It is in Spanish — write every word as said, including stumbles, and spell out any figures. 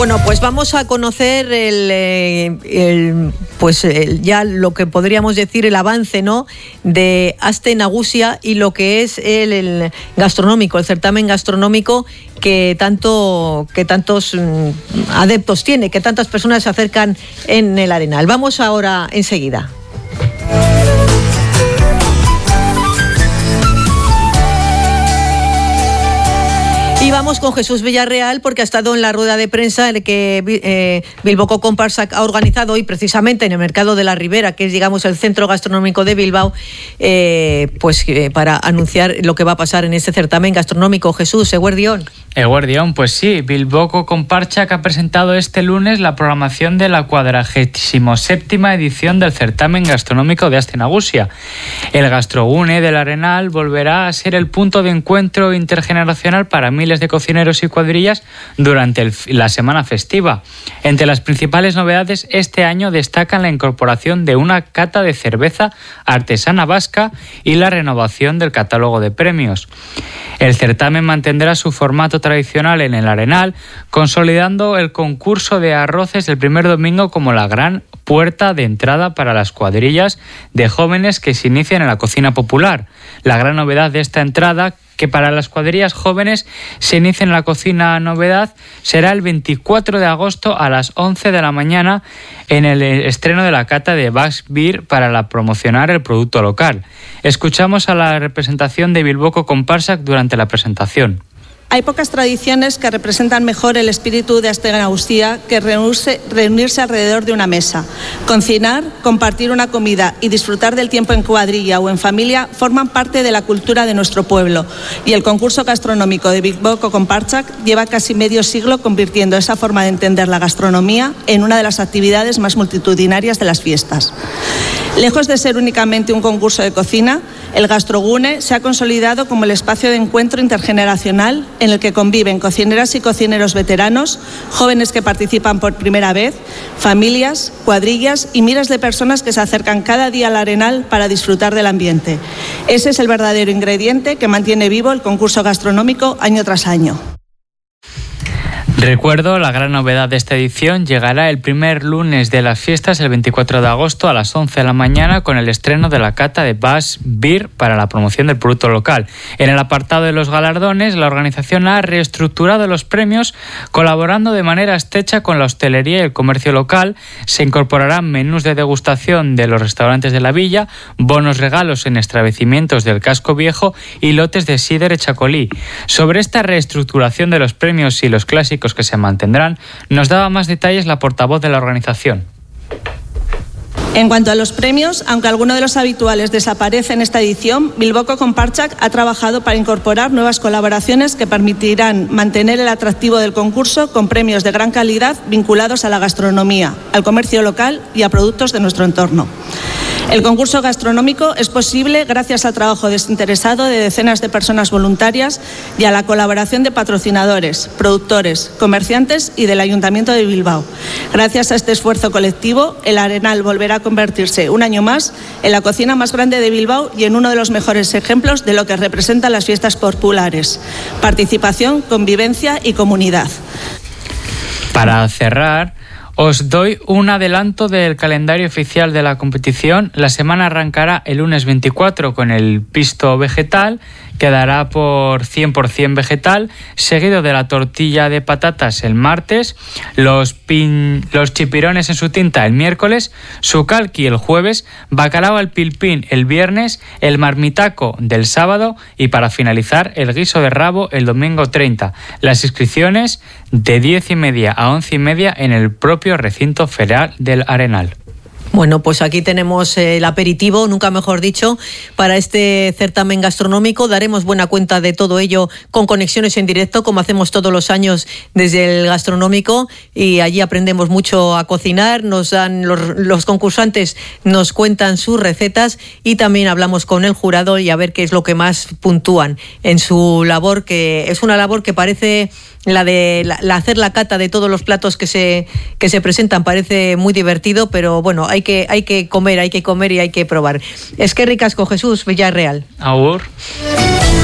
Bueno, pues vamos a conocer el, el pues el, ya lo que podríamos decir el avance, ¿no?, de Aste Nagusia y lo que es el, el gastronómico, el certamen gastronómico que tanto que tantos adeptos tiene, que tantas personas se acercan en el Arenal. Vamos ahora enseguida. Y vamos con Jesús Villarreal porque ha estado en la rueda de prensa en que eh, Bilboko Konpartsak ha organizado hoy precisamente en el Mercado de la Ribera, que es, digamos, el centro gastronómico de Bilbao, eh, pues eh, para anunciar lo que va a pasar en este certamen gastronómico. Jesús, eguerdión. Eguerdión, pues sí, Bilboko Konpartsak ha presentado este lunes la programación de la cuadragésima séptima edición del certamen gastronómico de Aste Nagusia. El Gastrogune del Arenal volverá a ser el punto de encuentro intergeneracional para miles de cocineros y cuadrillas durante el, la semana festiva. Entre las principales novedades este año destacan la incorporación de una cata de cerveza artesana vasca y la renovación del catálogo de premios. El certamen mantendrá su formato tradicional en el Arenal, consolidando el concurso de arroces del primer domingo como la gran puerta de entrada para las cuadrillas de jóvenes que se inician en la cocina popular. La gran novedad de esta entrada, que para las cuadrillas jóvenes se inician en la cocina novedad, será el veinticuatro de agosto a las once de la mañana en el estreno de la cata de Basque Beer para la promocionar el producto local. Escuchamos a la representación de Bilboko Konpartsak durante la presentación. Hay pocas tradiciones que representan mejor el espíritu de Aste Nagusia que reunirse, reunirse alrededor de una mesa. Cocinar, compartir una comida y disfrutar del tiempo en cuadrilla o en familia forman parte de la cultura de nuestro pueblo, y el concurso gastronómico de Bilboko Konpartsak lleva casi medio siglo convirtiendo esa forma de entender la gastronomía en una de las actividades más multitudinarias de las fiestas. Lejos de ser únicamente un concurso de cocina, el Gastrogune se ha consolidado como el espacio de encuentro intergeneracional en el que conviven cocineras y cocineros veteranos, jóvenes que participan por primera vez, familias, cuadrillas y miles de personas que se acercan cada día al Arenal para disfrutar del ambiente. Ese es el verdadero ingrediente que mantiene vivo el concurso gastronómico año tras año. Recuerdo, la gran novedad de esta edición llegará el primer lunes de las fiestas, el veinticuatro de agosto a las once de la mañana, con el estreno de la cata de Basque Beer para la promoción del producto local. En el apartado de los galardones, la organización ha reestructurado los premios colaborando de manera estrecha con la hostelería y el comercio local. Se incorporarán menús de degustación de los restaurantes de la villa, bonos regalos en establecimientos del casco viejo y lotes de sidra chacolí. Sobre esta reestructuración de los premios y los clásicos que se mantendrán, nos daba más detalles la portavoz de la organización. En cuanto a los premios, aunque alguno de los habituales desaparece en esta edición, Bilboko Konpartsak ha trabajado para incorporar nuevas colaboraciones que permitirán mantener el atractivo del concurso con premios de gran calidad vinculados a la gastronomía, al comercio local y a productos de nuestro entorno. El concurso gastronómico es posible gracias al trabajo desinteresado de decenas de personas voluntarias y a la colaboración de patrocinadores, productores, comerciantes y del Ayuntamiento de Bilbao. Gracias a este esfuerzo colectivo, el Arenal volverá a convertirse un año más en la cocina más grande de Bilbao y en uno de los mejores ejemplos de lo que representan las fiestas populares: participación, convivencia y comunidad. Para cerrar, os doy un adelanto del calendario oficial de la competición. La semana arrancará el lunes veinticuatro con el pisto vegetal, quedará por cien por ciento vegetal, seguido de la tortilla de patatas el martes, los, pin, los chipirones en su tinta el miércoles, sucalqui el jueves, bacalao al pilpín el viernes, el marmitaco del sábado y para finalizar el guiso de rabo el domingo treinta. Las inscripciones de diez y media a once y media en el propio recinto ferial del Arenal. Bueno, pues aquí tenemos el aperitivo, nunca mejor dicho, para este certamen gastronómico. Daremos buena cuenta de todo ello con conexiones en directo, como hacemos todos los años desde el gastronómico, y allí aprendemos mucho a cocinar. Nos dan los, los concursantes nos cuentan sus recetas y también hablamos con el jurado y a ver qué es lo que más puntúan en su labor, que es una labor que parece la de la, la hacer la cata de todos los platos que se que se presentan. Parece muy divertido, pero bueno, hay que hay que comer, hay que comer y hay que probar. Es que ricasco, Jesús Villarreal. Agur.